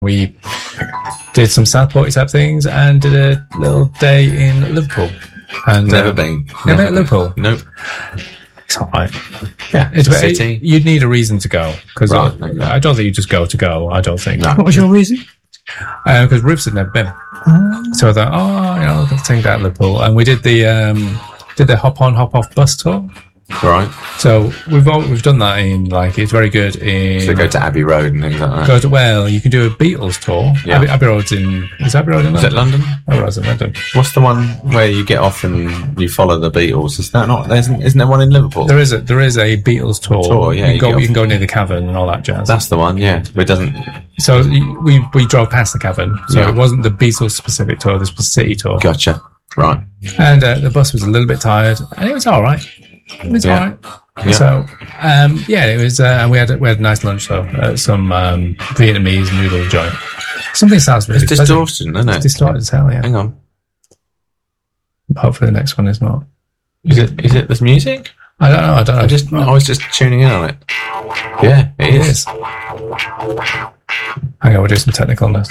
We did some Southport type things and did a little day in Liverpool. And Never been. Never been to Liverpool? Nope. It's all right. Yeah, It's a city. You'd need a reason to go. Because Right, okay. I don't think you just go to go. I don't think. No. What was your reason? Because Rufus had never been. So I thought, let's take that to Liverpool. And we did the hop on, hop off bus tour. Right. So we've done that in, like, it's very good in... So go to Abbey Road and things like that. You can do a Beatles tour. Yeah. Abbey Road's in... Is Abbey Road in Is London? it London? Abbey Road's in London. What's the one where you get off and you follow the Beatles? Is that not? Isn't there one in Liverpool? There is a Beatles tour. Yeah, You can go near the cavern and all that jazz. That's the one. Yeah, but it doesn't. So we drove past the cavern. So Yeah. it wasn't the Beatles specific tour. This was city tour. Gotcha. Right. And the bus was a little bit tired, and it was all right. It was Yeah. all right. Yeah. So it was. And we had a nice lunch though. Some Vietnamese noodle joint. Something sounds really It's distortion, isn't it? It's distorted as hell. Yeah. Hang on. Hopefully the next one is not. Is it this music? I don't know. I was just tuning in on it. Yeah, it It is. is. Hang on, we'll do some technicalness.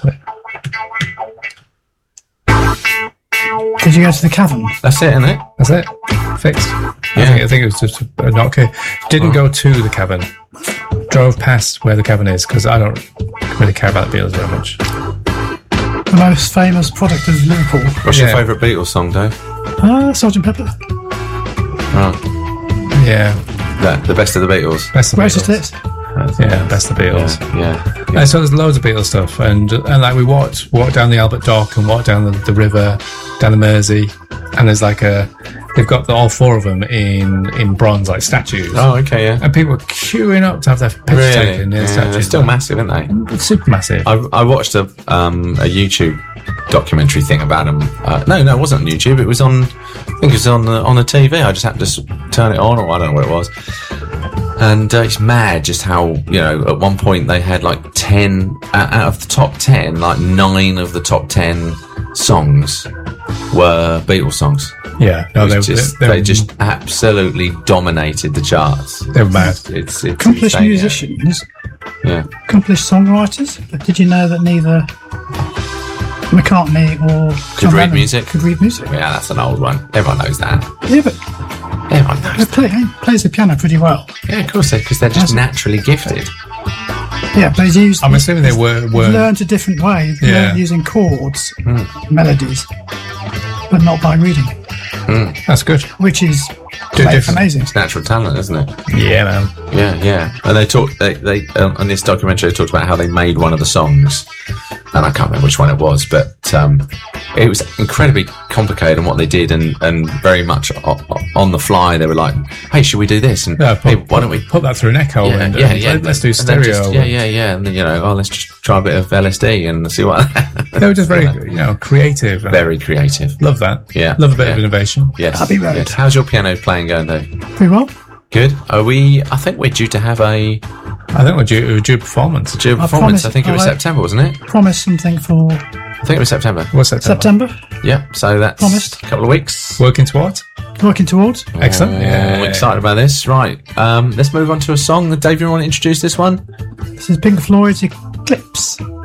Did you go to the cavern? That's it, isn't it? That's it. Fixed. Yeah. I think it was just not okay. Didn't go to the cavern. Drove past where the cavern is because I don't really care about the Beatles very much. The most famous product of Liverpool. What's your Yeah. favourite Beatles song, Dave? Sgt. Pepper. Right. Yeah. The best of the Beatles. Best of the Greatest Beatles. hits. Yeah, best of the Beatles. Yeah. And so there's loads of Beatles stuff, and like we walked down the Albert Dock and walked down the river, down the Mersey, and there's like they've got all four of them in bronze, like statues. Oh, okay, yeah. And people were queuing up to have their picture taken near the Yeah, statues. they're still massive, aren't they? It's super massive. I watched a YouTube documentary thing about them. No, it wasn't on YouTube. It was on. I think it was on the TV. I just happened to turn it on, or I don't know what it was. And it's mad just how, at one point they had like 10 out of the top 10, like 9 of the top 10 songs were Beatles songs. Yeah, no, They just absolutely dominated the charts. they were mad. It's Accomplished insane, musicians, Yeah. accomplished songwriters. But did you know that neither McCartney or John read Lennon music? could read music? Yeah, that's an old one. Everyone knows that. Yeah, but Everyone knows he plays the piano pretty well. Yeah, of course, because they're just naturally gifted. Yeah, but he's used. I'm assuming they were He's learned a different way. He's Yeah. learned using chords, melodies, but not by reading, That's good. which is different. amazing. It's natural talent, isn't it? Yeah, man. Yeah. And they on this documentary, they talked about how they made one of the songs, and I can't remember which one it was, but it was incredibly complicated in what they did, and very much on the fly. They were like, "Hey, should we do this?" And hey, why don't we put that through an echo? and let's do And then stereo. just- yeah. And then let's just try a bit of LSD and see what. They were just very, creative. And Very creative. love that. Yeah. Love a bit of Yeah. innovation. Yes. Abbey Road. Yes. How's your piano playing going, though? Pretty well. Good. I think we're due to have a I think we're due performance. performance. promised- I think it was I- September, wasn't it? Promise something for I think it was September. What's that? September. Yeah. So that's Promised. a couple of weeks. Working towards. Working towards. Excellent. I'm excited about this. Right. Let's move on to a song. Dave, you want to introduce this one? This is Pink Floyd's Eclipse.